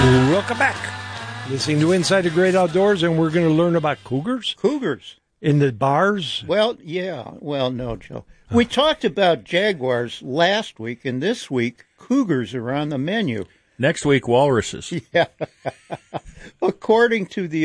Welcome back. Listening to Inside the Great Outdoors, and we're going to learn about cougars? Cougars. In the bars? Well, yeah. Well, no, Joe. We talked about jaguars last week, and this week, cougars are on the menu. Next week, walruses. Yeah. According to the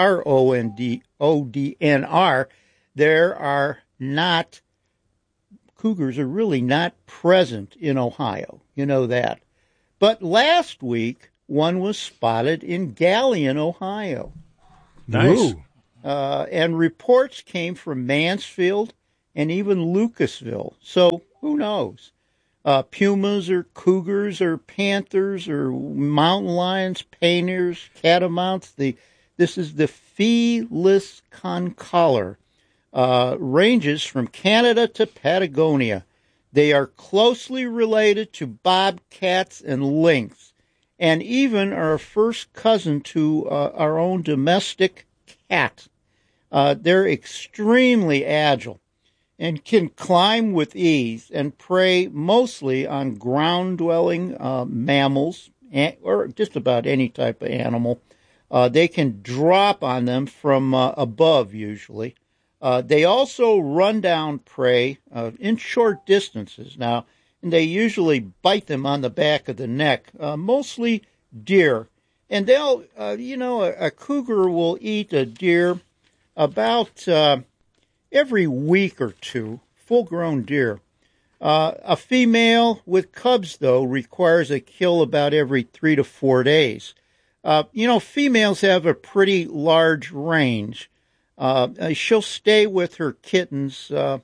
ODNR, there are not, cougars are really not present in Ohio. You know that. But last week, one was spotted in Galion, Ohio. Nice. And reports came from Mansfield and even Lucasville. So who knows? Pumas or cougars or panthers or mountain lions, panthers, catamounts. This is the Felis concolor. Ranges from Canada to Patagonia. They are closely related to bobcats and lynx, and even are a first cousin to our own domestic cat. They're extremely agile and can climb with ease and prey mostly on ground-dwelling mammals or just about any type of animal. They can drop on them from above usually. They also run down prey in short distances now, and they usually bite them on the back of the neck, mostly deer. And they'll, a cougar will eat a deer about every week or two, full-grown deer. A female with cubs, though, requires a kill about every 3 to 4 days. Females have a pretty large range. She'll stay with her kittens, for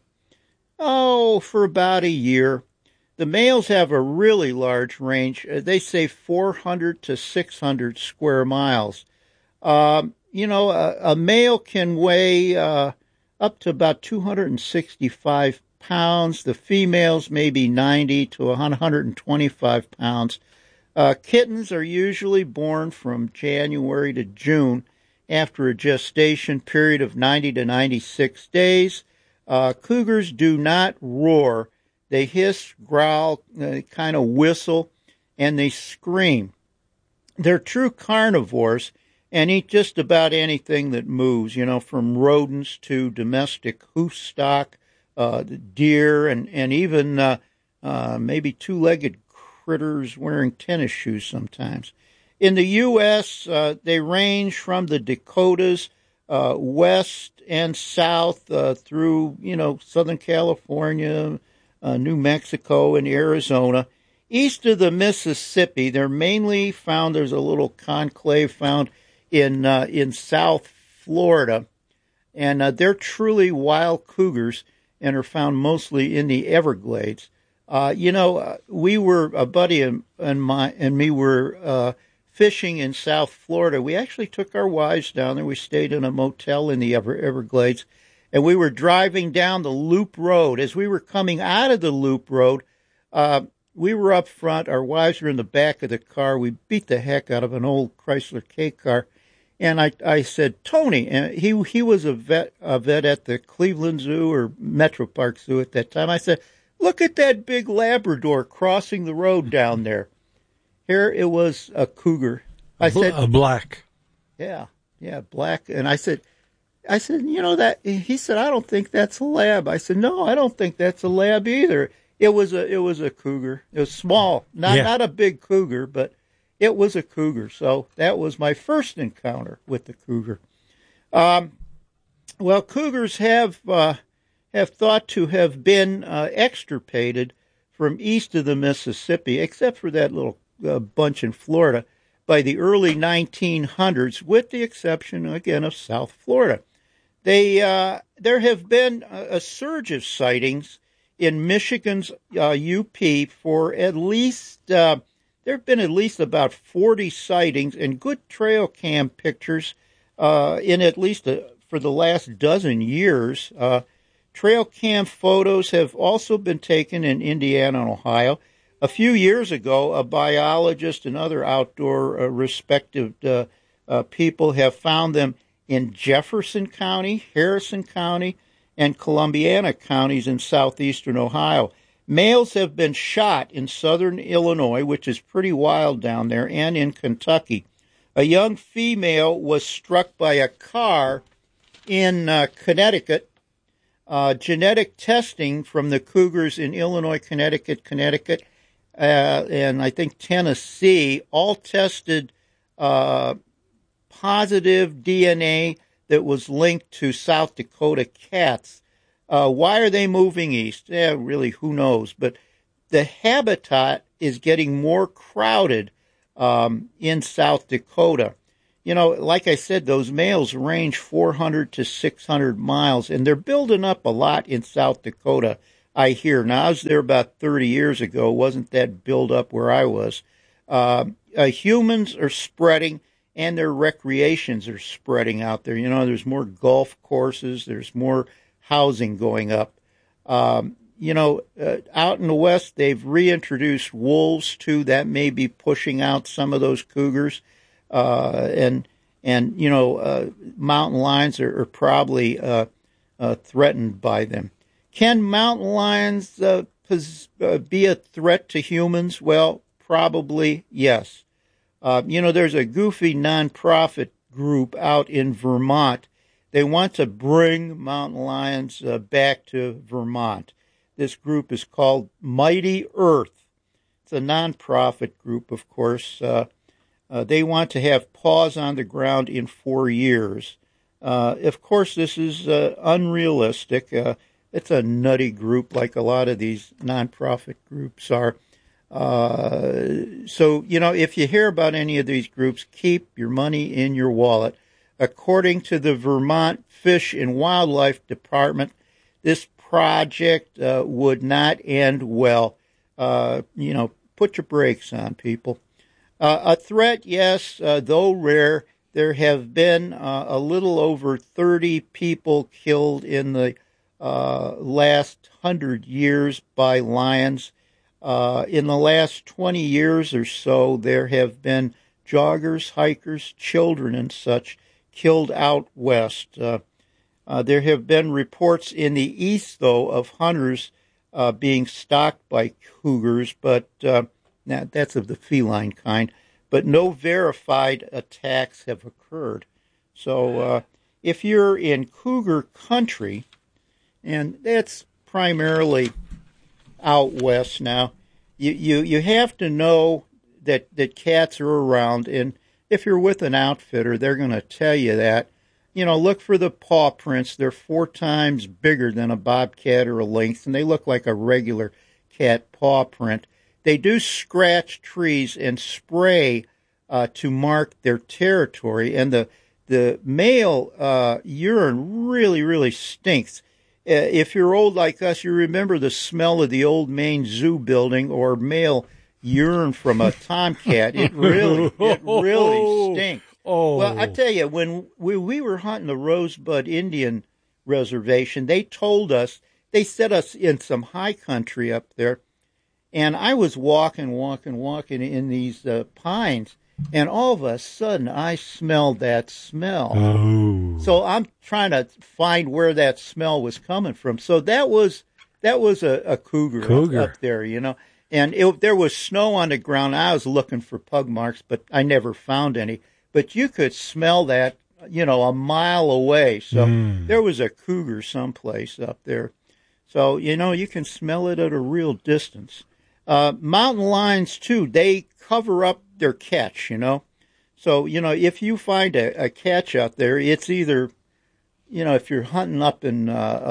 about a year. The males have a really large range. They say 400 to 600 square miles. A male can weigh up to about 265 pounds. The females maybe 90 to 125 pounds. Kittens are usually born from January to June after a gestation period of 90 to 96 days. Cougars do not roar. They hiss, growl, kind of whistle, and they scream. They're true carnivores and eat just about anything that moves, from rodents to domestic hoof stock, deer, and even maybe two-legged critters wearing tennis shoes sometimes. In the U.S., they range from the Dakotas, west and south through, Southern California, New Mexico, and Arizona. East of the Mississippi, they're mainly found, there's a little conclave found in South Florida, and they're truly wild cougars and are found mostly in the Everglades. We were, a buddy and me were fishing in South Florida. We actually took our wives down there. We stayed in a motel in the Everglades, and we were driving down the Loop Road. As we were coming out of the Loop Road, we were up front. Our wives were in the back of the car. We beat the heck out of an old Chrysler K car. And I said, Tony, and he was a vet at the Cleveland Zoo or Metro Park Zoo at that time. I said, look at that big Labrador crossing the road down there. Here it was a cougar. I said, a black. Yeah, black. And I said, that. He said, I don't think that's a lab. I said, no, I don't think that's a lab either. It was a cougar. It was small, not a big cougar, but it was a cougar. So that was my first encounter with the cougar. Cougars have thought to have been extirpated from east of the Mississippi, except for that little bunch in Florida, by the early 1900s, with the exception, again, of South Florida. There have been a surge of sightings in Michigan's UP for at least, there have been at least about 40 sightings and good trail cam pictures in at least for the last dozen years. Trail cam photos have also been taken in Indiana and Ohio. A few years ago, a biologist and other outdoor respected people have found them in Jefferson County, Harrison County, and Columbiana counties in southeastern Ohio. Males have been shot in southern Illinois, which is pretty wild down there, and in Kentucky. A young female was struck by a car in Connecticut. Genetic testing from the cougars in Illinois, Connecticut, and I think Tennessee all tested positive DNA that was linked to South Dakota cats. Why are they moving east? Really, who knows? But the habitat is getting more crowded in South Dakota. You know, like I said, those males range 400 to 600 miles, and they're building up a lot in South Dakota, I hear. Now, I was there about 30 years ago. Wasn't that build up where I was? Humans are spreading, and their recreations are spreading out there. You know, there's more golf courses. There's more housing going up. Out in the West, they've reintroduced wolves, too. That may be pushing out some of those cougars. Mountain lions are probably threatened by them. Can mountain lions be a threat to humans? Well, probably yes. There's a goofy nonprofit group out in Vermont. They want to bring mountain lions back to Vermont. This group is called Mighty Earth. It's a nonprofit group, of course. They want to have paws on the ground in 4 years. Of course, this is unrealistic. It's a nutty group like a lot of these nonprofit groups are. If you hear about any of these groups, keep your money in your wallet. According to the Vermont Fish and Wildlife Department, this project would not end well. Put your brakes on, people. A threat, yes, though rare. There have been a little over 30 people killed in the last 100 years by lions. In the last 20 years or so, there have been joggers, hikers, children, and such killed out west. There have been reports in the east, though, of hunters being stalked by cougars, but that's of the feline kind. But no verified attacks have occurred. So if you're in cougar country, and that's primarily out west now, you have to know that cats are around, and if you're with an outfitter, they're going to tell you that. Look for the paw prints. They're 4 times bigger than a bobcat or a lynx, and they look like a regular cat paw print. They do scratch trees and spray to mark their territory, and the male urine really, really stinks. If you're old like us, you remember the smell of the old Maine Zoo building or male urine from a tomcat. It really stinks. Oh. Well, I tell you, when we were hunting the Rosebud Indian Reservation, they told us, they set us in some high country up there, and I was walking in these pines, and all of a sudden I smelled that smell. Oh. So I'm trying to find where that smell was coming from. So that was a cougar. Up there, And there was snow on the ground. I was looking for pug marks, but I never found any. But you could smell that, a mile away. So there was a cougar someplace up there. So, you can smell it at a real distance. Mountain lions, too, they cover up their catch, So, if you find a catch out there, it's either, if you're hunting up in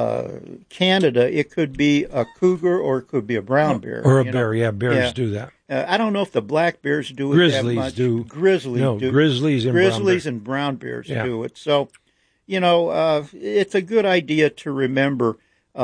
Canada, it could be a cougar or it could be a brown bear. Or a bear, yeah, bears do that. I don't know if the black bears do it Grizzlies that much. do. Grizzlies do. Grizzlies and brown bears do it. So, it's a good idea to remember,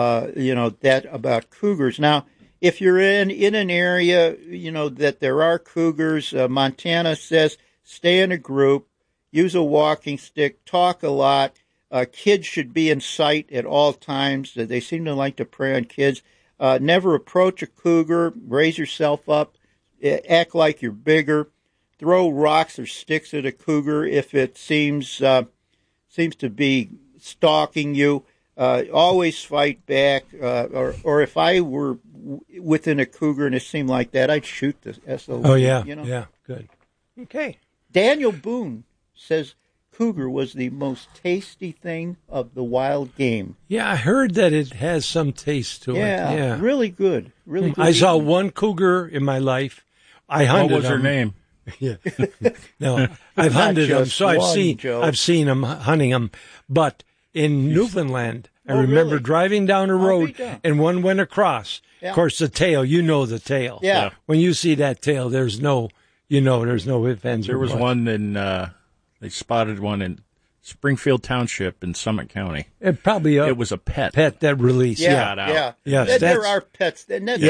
that about cougars. Now, if you're in an area, that there are cougars, Montana says stay in a group, use a walking stick, talk a lot. Kids should be in sight at all times. They seem to like to prey on kids. Never approach a cougar. Raise yourself up. Act like you're bigger. Throw rocks or sticks at a cougar if it seems to be stalking you. Always fight back, or if I were within a cougar and it seemed like that, I'd shoot the SOB. Oh, yeah. You know? Yeah, good. Okay. Daniel Boone says cougar was the most tasty thing of the wild game. Yeah, I heard that it has some taste to it. Yeah. Really good. Really good. I saw eating. one cougar in my life. I hunted What was her them. name? Yeah. No, I've hunted them, just so I've one, Joe. seen them hunting them. But in Newfoundland, I remember really? driving down a road down. and one went across. Yeah. Of course, the tail, you know the tail. Yeah. When you see that tail, there's no ifs, ands, There or was buts. one in, they spotted one in Springfield Township in Summit County. It probably It was a pet. pet that released. Yeah, got out. yeah. Yes, There that's- are pets. And that's